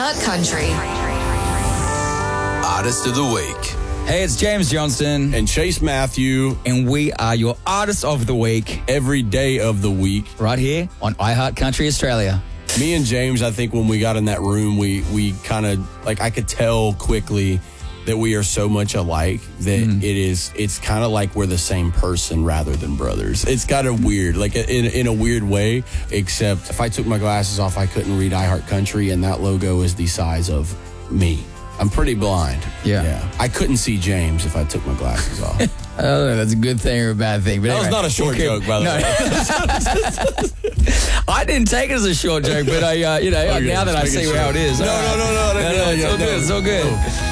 iHeart Country. Artist of the Week. Hey, it's James Johnson. And Chase Matthew. And we are your Artist of the Week. Every day of the week. Right here on iHeart Country Australia. Me and James, I think when we got in that room, we kind of, like, I could tell quickly that we are so much alike that it's kind of like we're the same person rather than brothers. It's kind of weird, like in a weird way, except if I took my glasses off, I couldn't read iHeart Country, and that logo is the size of me. I'm pretty blind. Yeah. I couldn't see James if I took my glasses off. I don't know if that's a good thing or a bad thing. But That anyway, was not a short joke, by the way. I didn't take it as a short joke, but now that I see how it is. No. It's all good. It's all good.